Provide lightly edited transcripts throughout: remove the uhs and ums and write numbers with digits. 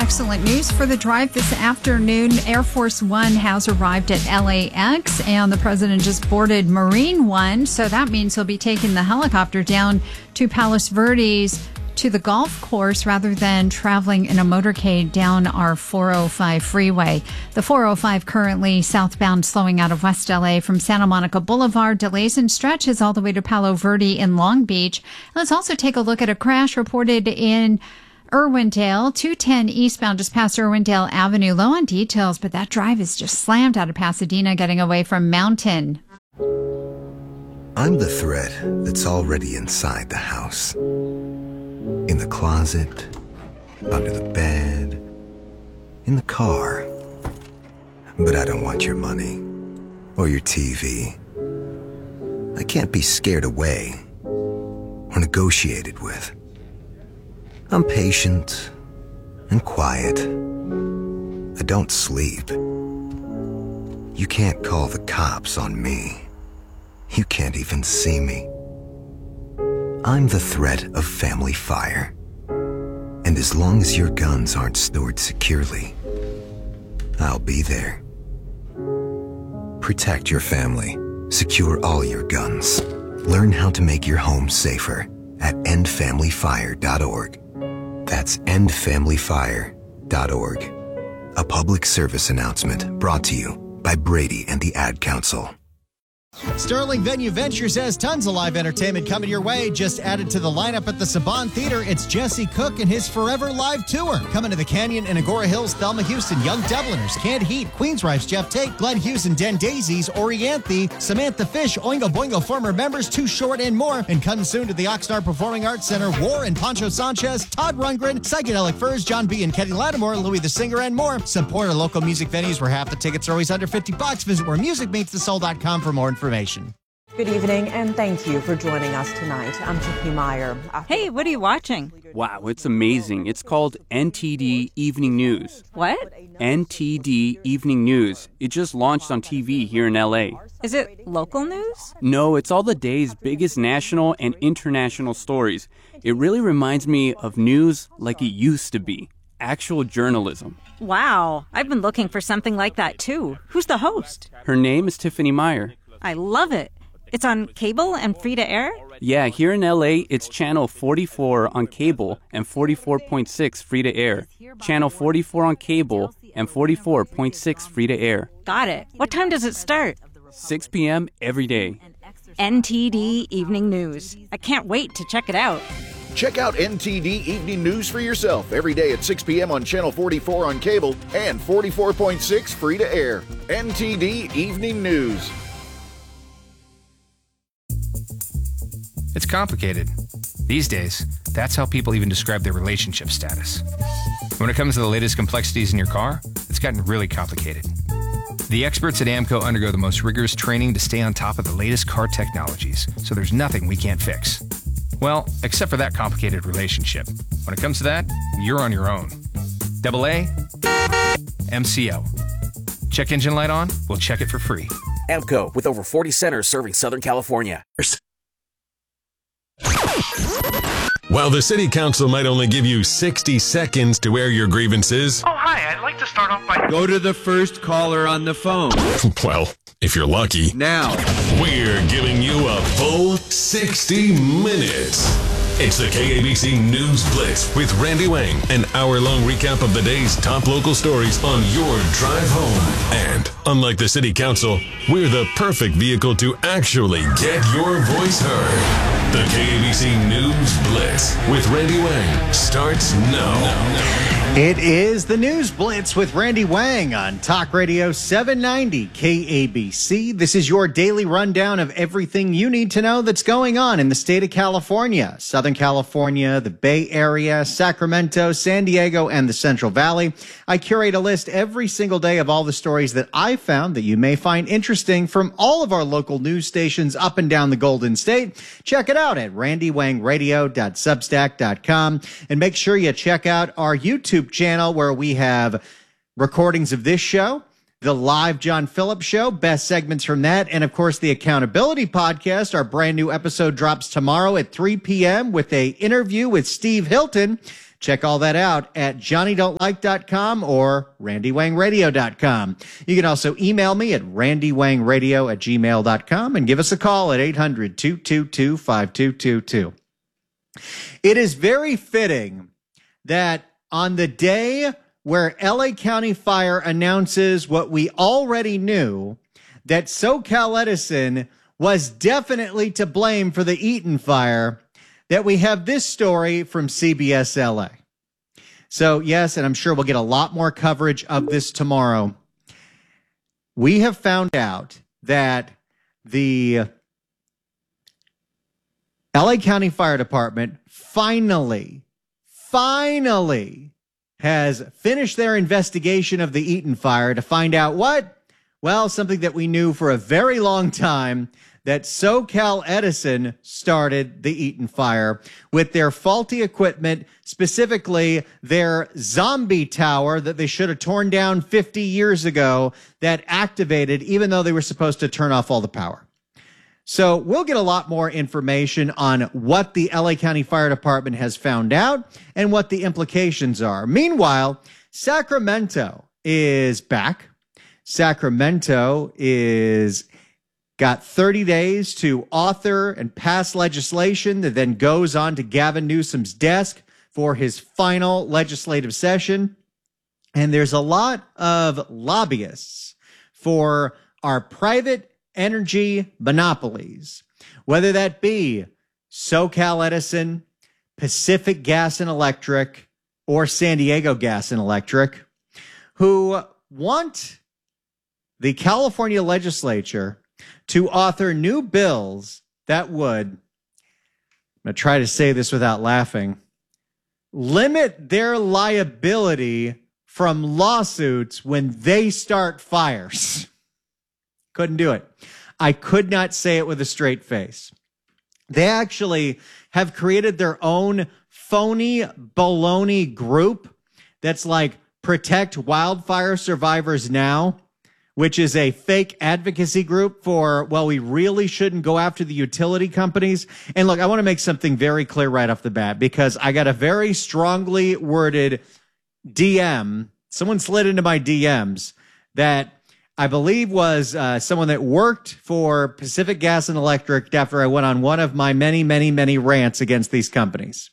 excellent news for the drive this afternoon. Air Force One has arrived at LAX, and the president just boarded Marine One. So that means he'll be taking the helicopter down to Palos Verdes to the golf course rather than traveling in a motorcade down our 405 freeway. The 405 currently southbound, slowing out of West LA from Santa Monica Boulevard. Delays and stretches all the way to Palo Verde in Long Beach. Let's also take a look at a crash reported in Irwindale, 210 eastbound just past Irwindale Avenue. Low on details, but that drive is just slammed out of Pasadena getting away from Mountain. I'm the thread that's already inside the house. In the closet, under the bed, in the car. But I don't want your money or your TV. I can't be scared away or negotiated with. I'm patient and quiet. I don't sleep. You can't call the cops on me. You can't even see me. I'm the threat of family fire. And as long as your guns aren't stored securely, I'll be there. Protect your family. Secure all your guns. Learn how to make your home safer at endfamilyfire.org. That's endfamilyfire.org. A public service announcement brought to you by Brady and the Ad Council. Sterling Venue Ventures has tons of live entertainment coming your way. Just added to the lineup at the Saban Theater, it's Jesse Cook and his Forever Live Tour. Coming to the Canyon and Agora Hills, Thelma Houston, Young Dubliners, Canned Heat, Queensryche, Jeff Tate, Glenn Hughes and Den Daisies, Orianthe, Samantha Fish, Oingo Boingo former members, Too Short and more. And coming soon to the Oxnard Performing Arts Center, War and Pancho Sanchez, Todd Rundgren, Psychedelic Furs, John B. and Kenny Lattimore, Louis the Singer and more. Support our local music venues where half the tickets are always under $50. Visit wheremusicmeetsthesoul.com for more information. Good evening, and thank you for joining us tonight. I'm Tiffany Meyer. Hey, what are you watching? Wow, it's amazing. It's called NTD Evening News. What? NTD Evening News. It just launched on TV here in LA. Is it local news? No, it's all the day's biggest national and international stories. It really reminds me of news like it used to be. Actual journalism. Wow, I've been looking for something like that too. Who's the host? Her name is Tiffany Meyer. I love it. It's on cable and free to air? Yeah, here in LA, it's channel 44 on cable and 44.6 free to air. Channel 44 on cable and 44.6 free to air. Got it. What time does it start? 6 p.m. every day. NTD Evening News. I can't wait to check it out. Check out NTD Evening News for yourself every day at 6 p.m. on Channel 44 on cable and 44.6 free to air. NTD Evening News. It's complicated. These days, that's how people even describe their relationship status. When it comes to the latest complexities in your car, it's gotten really complicated. The experts at AAMCO undergo the most rigorous training to stay on top of the latest car technologies, so there's nothing we can't fix. Well, except for that complicated relationship. When it comes to that, you're on your own. AA, MCO. Check engine light on? We'll check it for free. AAMCO, with over 40 centers serving Southern California. While the City Council might only give you 60 seconds to air your grievances... Oh, hi, I'd like to start off by... Go to the first caller on the phone. Well, if you're lucky. Now. We're giving you a full 60 minutes. It's the KABC News Blitz with Randy Wang, an hour-long recap of the day's top local stories on your drive home. And, unlike the City Council, we're the perfect vehicle to actually get your voice heard. The KABC News Blitz with Randy Wang starts now. It is the News Blitz with Randy Wang on Talk Radio 790 KABC. This is your daily rundown of everything you need to know that's going on in the state of California, Southern California, the Bay Area, Sacramento, San Diego, and the Central Valley. I curate a list every single day of all the stories that I found that you may find interesting from all of our local news stations up and down the Golden State. Check it out at randywangradio.substack.com, and make sure you check out our YouTube channel where we have recordings of this show, the live John Phillips show, best segments from that, and of course the Accountability Podcast. Our brand new episode drops tomorrow at 3 p.m. with a interview with Steve Hilton. Check all that out at JohnnyDon'tLike.com or RandyWangRadio.com. You can also email me at RandyWangRadio@gmail.com and give us a call at 800-222-5222. It is very fitting that on the day where LA County Fire announces what we already knew, that SoCal Edison was definitely to blame for the Eaton fire, that we have this story from CBS LA. So, yes, and I'm sure we'll get a lot more coverage of this tomorrow. We have found out that the LA County Fire Department finally has finished their investigation of the Eaton fire to find out what? Well, something that we knew for a very long time, that SoCal Edison started the Eaton fire with their faulty equipment, specifically their zombie tower that they should have torn down 50 years ago that activated even though they were supposed to turn off all the power. So we'll get a lot more information on what the LA County Fire Department has found out and what the implications are. Meanwhile, Sacramento is back. Sacramento is got 30 days to author and pass legislation that then goes on to Gavin Newsom's desk for his final legislative session. And there's a lot of lobbyists for our private energy monopolies, whether that be SoCal Edison, Pacific Gas and Electric, or San Diego Gas and Electric, who want the California legislature to author new bills that would, I'm going to try to say this without laughing, limit their liability from lawsuits when they start fires. Couldn't do it. I could not say it with a straight face. They actually have created their own phony baloney group that's like Protect Wildfire Survivors Now, which is a fake advocacy group for, well, we really shouldn't go after the utility companies. And look, I want to make something very clear right off the bat, because I got a very strongly worded DM. Someone slid into my DMs that I believe was someone that worked for Pacific Gas and Electric after I went on one of my many, many, many rants against these companies.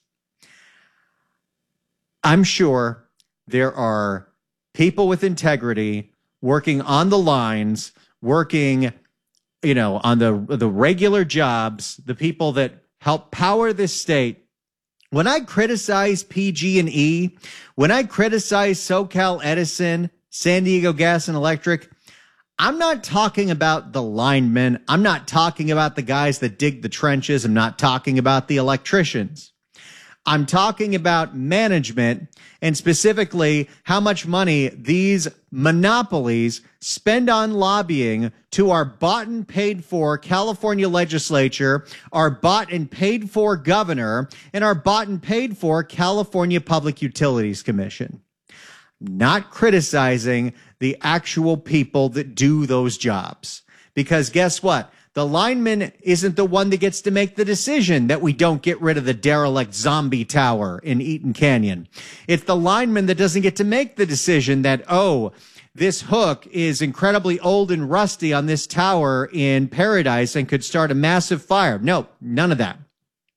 I'm sure there are people with integrity working on the lines, working, on the regular jobs, the people that help power this state. When I criticize PG&E, when I criticize SoCal Edison, San Diego Gas and Electric, I'm not talking about the linemen. I'm not talking about the guys that dig the trenches. I'm not talking about the electricians. I'm talking about management, and specifically how much money these monopolies spend on lobbying to our bought and paid for California legislature, our bought and paid for governor, and our bought and paid for California Public Utilities Commission. Not criticizing the actual people that do those jobs. Because guess what? The lineman isn't the one that gets to make the decision that we don't get rid of the derelict zombie tower in Eaton Canyon. It's the lineman that doesn't get to make the decision that, oh, this hook is incredibly old and rusty on this tower in Paradise and could start a massive fire. No, none of that.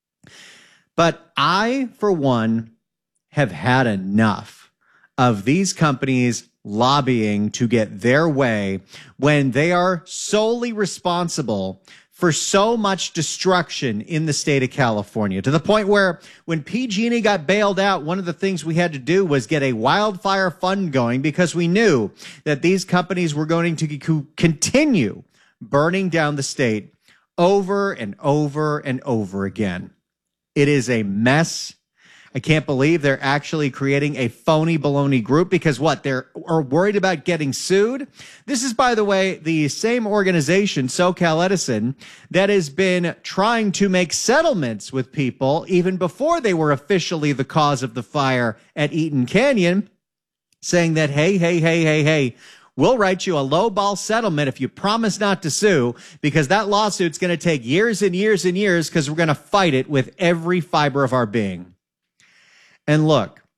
But I, for one, have had enough of these companies lobbying to get their way when they are solely responsible for so much destruction in the state of California, to the point where when PG&E got bailed out, one of the things we had to do was get a wildfire fund going, because we knew that these companies were going to continue burning down the state over and over and over again. It is a mess. I can't believe they're actually creating a phony baloney group, because what? They're worried about getting sued. This is, by the way, the same organization, SoCal Edison, that has been trying to make settlements with people even before they were officially the cause of the fire at Eaton Canyon, saying that, hey, we'll write you a lowball settlement if you promise not to sue, because that lawsuit's going to take years and years and years, because we're going to fight it with every fiber of our being. And look,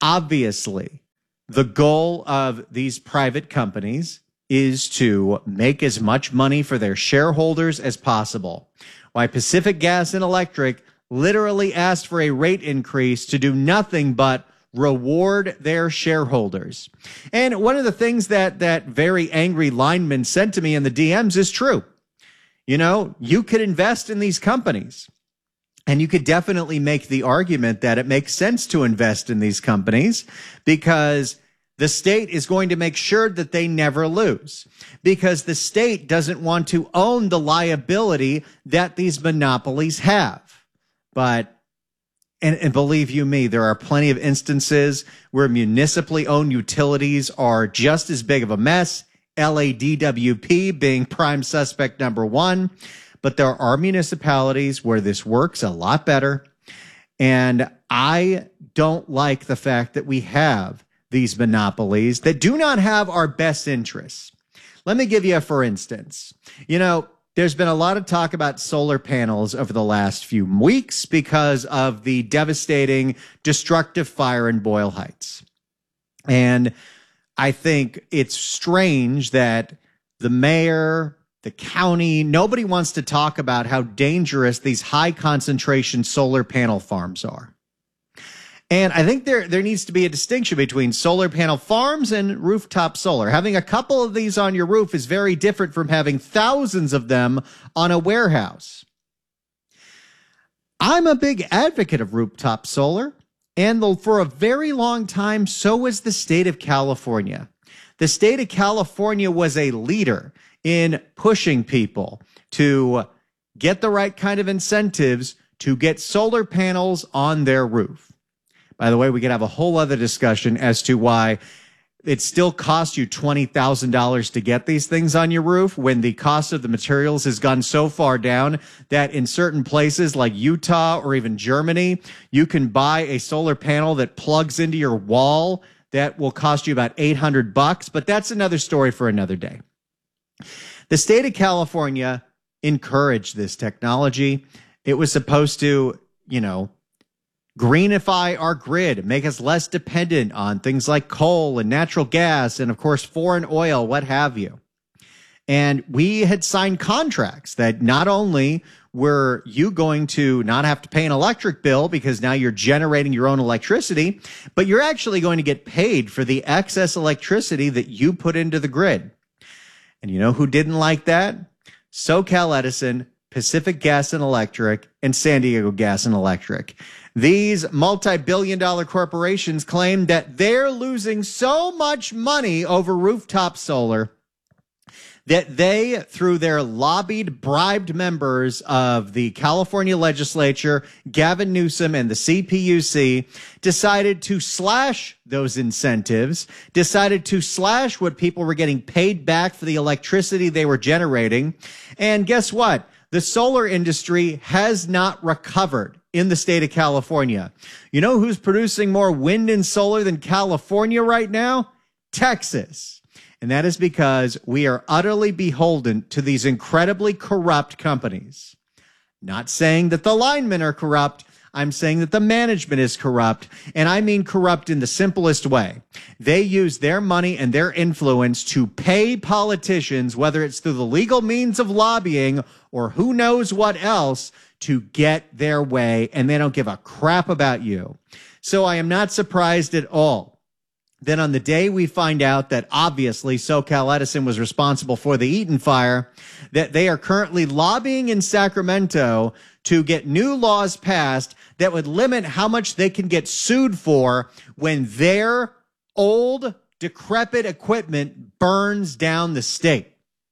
Obviously, the goal of these private companies is to make as much money for their shareholders as possible. Why Pacific Gas and Electric literally asked for a rate increase to do nothing but reward their shareholders. And one of the things that very angry lineman sent to me in the DMs is true. You know, you could invest in these companies, and you could definitely make the argument that it makes sense to invest in these companies because the state is going to make sure that they never lose, because the state doesn't want to own the liability that these monopolies have. But and believe you me, there are plenty of instances where municipally owned utilities are just as big of a mess, LADWP being prime suspect number one. But there are municipalities where this works a lot better. And I don't like the fact that we have these monopolies that do not have our best interests. Let me give you a for instance. You know, there's been a lot of talk about solar panels over the last few weeks because of the devastating, destructive fire in Boyle Heights. And I think it's strange that the mayor, the county, nobody wants to talk about how dangerous these high concentration solar panel farms are. And I think there needs to be a distinction between solar panel farms and rooftop solar. Having a couple of these on your roof is very different from having thousands of them on a warehouse. I'm a big advocate of rooftop solar, and for a very long time, so was the state of California. The state of California was a leader in pushing people to get the right kind of incentives to get solar panels on their roof. By the way, we could have a whole other discussion as to why it still costs you $20,000 to get these things on your roof when the cost of the materials has gone so far down that in certain places like Utah or even Germany, you can buy a solar panel that plugs into your wall that will cost you about $800, but that's another story for another day. The state of California encouraged this technology. It was supposed to, greenify our grid, make us less dependent on things like coal and natural gas and, of course, foreign oil, what have you. And we had signed contracts that not only were you going to not have to pay an electric bill because now you're generating your own electricity, but you're actually going to get paid for the excess electricity that you put into the grid. And you know who didn't like that? SoCal Edison, Pacific Gas and Electric, and San Diego Gas and Electric. These multi-billion-dollar corporations claim that they're losing so much money over rooftop solar that they, through their lobbied, bribed members of the California legislature, Gavin Newsom and the CPUC, decided to slash those incentives, decided to slash what people were getting paid back for the electricity they were generating. And guess what? The solar industry has not recovered in the state of California. You know who's producing more wind and solar than California right now? Texas. And that is because we are utterly beholden to these incredibly corrupt companies. Not saying that the linemen are corrupt. I'm saying that the management is corrupt. And I mean corrupt in the simplest way. They use their money and their influence to pay politicians, whether it's through the legal means of lobbying or who knows what else, to get their way, and they don't give a crap about you. So I am not surprised at all that on the day we find out that obviously SoCal Edison was responsible for the Eaton fire, that they are currently lobbying in Sacramento to get new laws passed that would limit how much they can get sued for when their old, decrepit equipment burns down the state.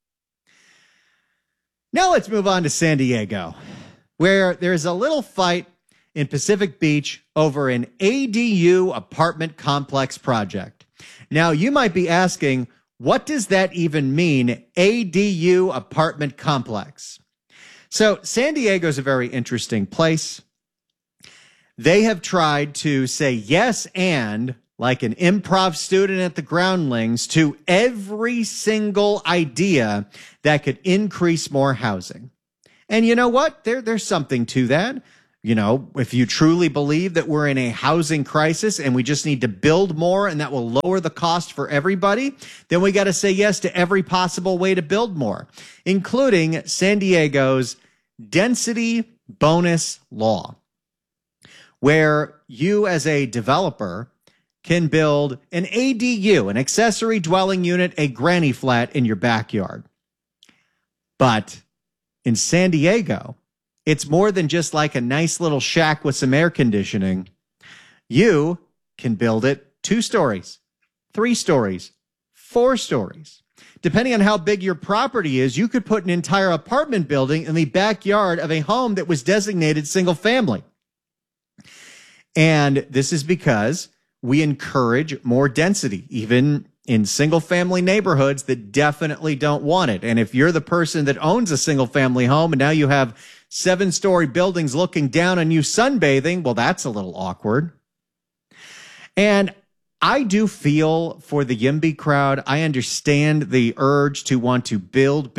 Now let's move on to San Diego, where there's a little fight in Pacific Beach over an ADU apartment complex project. Now, you might be asking, what does that even mean, ADU apartment complex? So San Diego is a very interesting place. They have tried to say yes and, like an improv student at the Groundlings, to every single idea that could increase more housing. And you know what? There's something to that. You know, if you truly believe that we're in a housing crisis and we just need to build more and that will lower the cost for everybody, then we got to say yes to every possible way to build more, including San Diego's density bonus law, where you as a developer can build an ADU, an accessory dwelling unit, a granny flat in your backyard. But in San Diego, it's more than just like a nice little shack with some air conditioning. You can build it 2 stories, 3 stories, 4 stories. Depending on how big your property is, you could put an entire apartment building in the backyard of a home that was designated single family. And this is because we encourage more density, even in single family neighborhoods that definitely don't want it. And if you're the person that owns a single family home and now you have 7-story buildings looking down on you sunbathing, well, that's a little awkward. And I do feel for the YIMBY crowd. I understand the urge to want to build.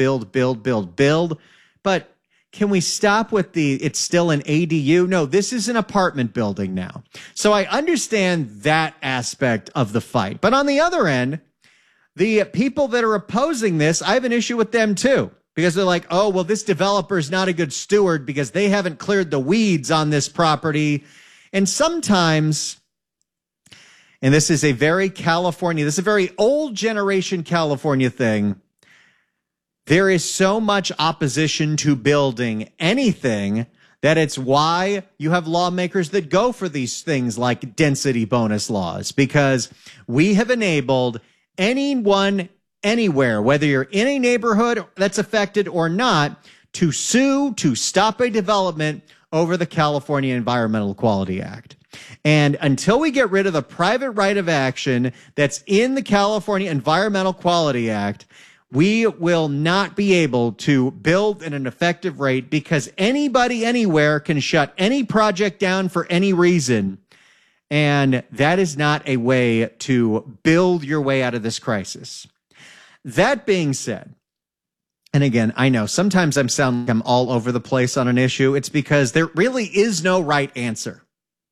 But can we stop with it's still an ADU? No, this is an apartment building now. So I understand that aspect of the fight. But on the other end, the people that are opposing this, I have an issue with them too. Because they're like, oh, well, this developer is not a good steward because they haven't cleared the weeds on this property. And sometimes, and this is a very old generation California thing, there is so much opposition to building anything that it's why you have lawmakers that go for these things like density bonus laws, because we have enabled anyone anywhere, whether you're in a neighborhood that's affected or not, to sue to stop a development over the California Environmental Quality Act. And until we get rid of the private right of action that's in the California Environmental Quality Act, we will not be able to build at an effective rate, because anybody anywhere can shut any project down for any reason. And that is not a way to build your way out of this crisis. That being said, and again, I know sometimes I'm all over the place on an issue. It's because there really is no right answer.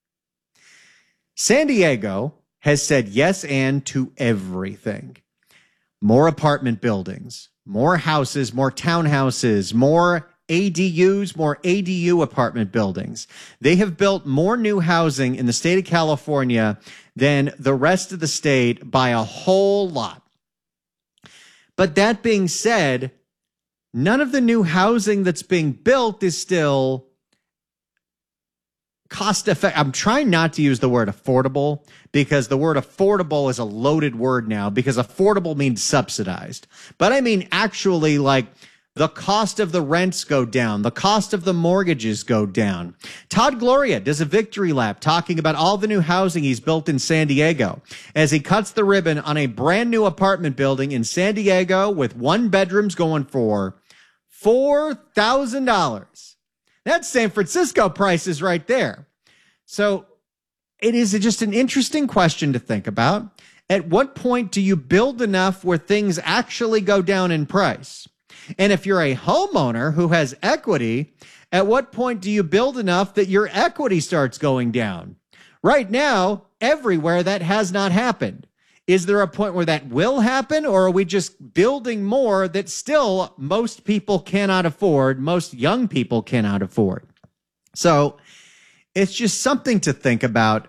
San Diego has said yes and to everything. More apartment buildings, more houses, more townhouses, more ADUs, more ADU apartment buildings. They have built more new housing in the state of California than the rest of the state by a whole lot. But that being said, none of the new housing that's being built is still cost effective. I'm trying not to use the word affordable, because the word affordable is a loaded word now, because affordable means subsidized. But I mean actually, like, the cost of the rents go down. The cost of the mortgages go down. Todd Gloria does a victory lap talking about all the new housing he's built in San Diego as he cuts the ribbon on a brand new apartment building in San Diego with 1 bedrooms going for $4,000. That's San Francisco prices right there. So it is just an interesting question to think about. At what point do you build enough where things actually go down in price? And if you're a homeowner who has equity, at what point do you build enough that your equity starts going down? Right now, everywhere that has not happened. Is there a point where that will happen, or are we just building more that still most people cannot afford, most young people cannot afford? So it's just something to think about.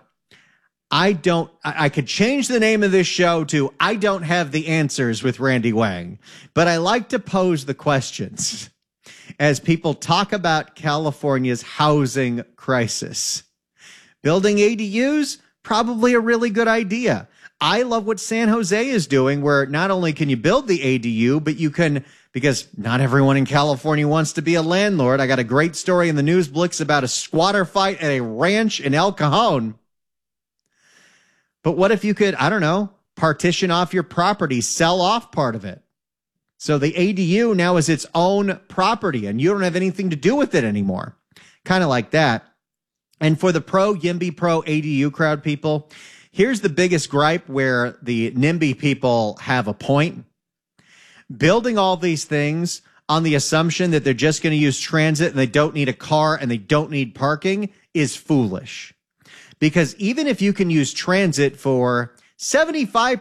I could change the name of this show to I Don't Have the Answers with Randy Wang, but I like to pose the questions as people talk about California's housing crisis. Building ADUs, probably a really good idea. I love what San Jose is doing, where not only can you build the ADU, but you can, because not everyone in California wants to be a landlord. I got a great story in the News Blitz about a squatter fight at a ranch in El Cajon. But what if you could, I don't know, partition off your property, sell off part of it? So the ADU now is its own property and you don't have anything to do with it anymore. Kind of like that. And for the YIMBY pro ADU crowd people, here's the biggest gripe where the NIMBY people have a point. Building all these things on the assumption that they're just going to use transit and they don't need a car and they don't need parking is foolish. Because even if you can use transit for 75%